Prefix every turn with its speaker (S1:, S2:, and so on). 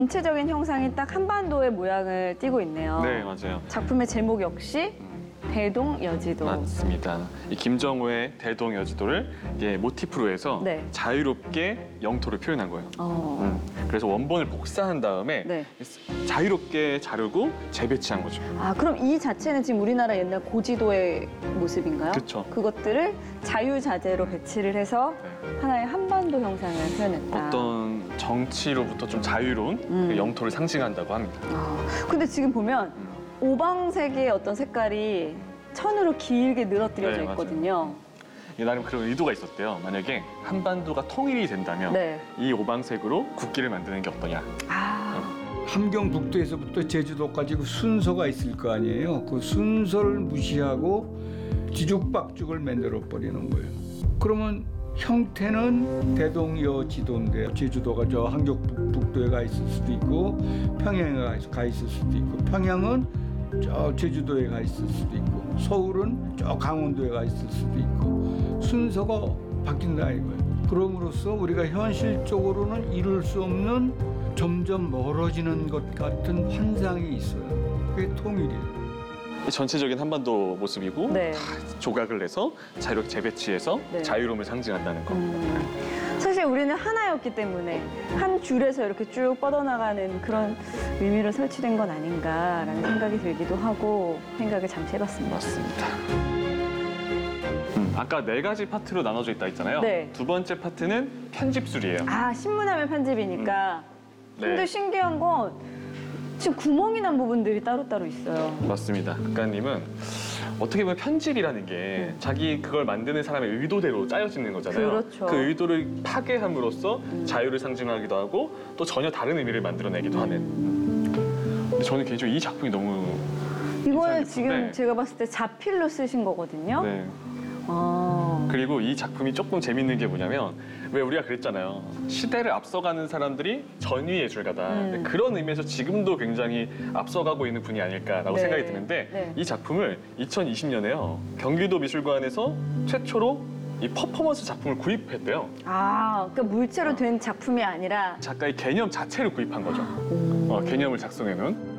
S1: 전체적인 형상이 딱 한반도의 모양을 띠고 있네요.
S2: 네, 맞아요.
S1: 작품의 제목 역시 대동여지도.
S2: 맞습니다. 이 김정호의 대동여지도를 이게 모티프로 해서
S1: 네.
S2: 자유롭게 영토를 표현한 거예요. 그래서 원본을 복사한 다음에
S1: 네.
S2: 자유롭게 자르고 재배치한 거죠.
S1: 아, 그럼 이 자체는 지금 우리나라 옛날 고지도의 모습인가요?
S2: 그쵸.
S1: 그것들을 자유자재로 배치를 해서
S2: 네.
S1: 하나의 한반도 형상을 표현했다.
S2: 어떤 정치로부터 좀 자유로운 그 영토를 상징한다고 합니다.
S1: 아, 근데 지금 보면 오방색의 어떤 색깔이 천으로 길게 늘어뜨려져
S2: 네, 맞아요.
S1: 있거든요.
S2: 이게 나름 그런 의도가 있었대요. 만약에 한반도가 통일이 된다면
S1: 네.
S2: 이 오방색으로 국기를 만드는 게 어떠냐.
S1: 아,
S3: 함경북도에서부터 제주도까지 그 순서가 있을 거 아니에요. 그 순서를 무시하고 뒤죽박죽을 만들어 버리는 거예요. 그러면 형태는 대동여지도인데 제주도가 저 함경북도에 가 있을 수도 있고 평양에 가 있을 수도 있고 평양은 저 제주도에 가 있을 수도 있고 서울은 저 강원도에 가 있을 수도 있고 순서가 바뀐다 이거예요. 그럼으로써 우리가 현실적으로는 이룰 수 없는 점점 멀어지는 것 같은 환상이 있어요. 그게 통일이에요.
S2: 이 전체적인 한반도 모습이고
S1: 네.
S2: 다 조각을 내서 자유롭게 재배치해서
S1: 네.
S2: 자유로움을 상징한다는 거.
S1: 사실 우리는 하나였기 때문에 한 줄에서 이렇게 쭉 뻗어나가는 그런 의미로 설치된 건 아닌가라는 생각이 들기도 하고 생각을 잠시 해봤습니다.
S2: 맞습니다. 아까 4가지 파트로 나눠져 있다 했잖아요.
S1: 네.
S2: 두 번째 파트는 편집술이에요.
S1: 아, 신문하면 편집이니까.
S2: 네.
S1: 근데 신기한 건 지금 구멍이 난 부분들이 따로따로 있어요.
S2: 맞습니다. 작가님은 어떻게 보면 편집이라는 게 자기 그걸 만드는 사람의 의도대로 짜여지는 거잖아요.
S1: 그렇죠.
S2: 그 의도를 파괴함으로써 자유를 상징하기도 하고 또 전혀 다른 의미를 만들어내기도 하는. 근데 저는 개인적으로 이 작품이 너무
S1: 이거는
S2: 인상
S1: 지금
S2: 깊은데.
S1: 제가 봤을 때 자필로 쓰신 거거든요.
S2: 네.
S1: 아,
S2: 그리고 이 작품이 조금 재밌는 게 뭐냐면 왜 우리가 그랬잖아요. 시대를 앞서가는 사람들이 전위 예술가다. 근데 그런 의미에서 지금도 굉장히 앞서가고 있는 분이 아닐까라고
S1: 네.
S2: 생각이 드는데
S1: 네.
S2: 이 작품을 2020년에요. 경기도 미술관에서 최초로 이 퍼포먼스 작품을 구입했대요.
S1: 아, 그러니까 물체로 된 작품이 아니라
S2: 작가의 개념 자체를 구입한 거죠. 개념을 작성해 놓은.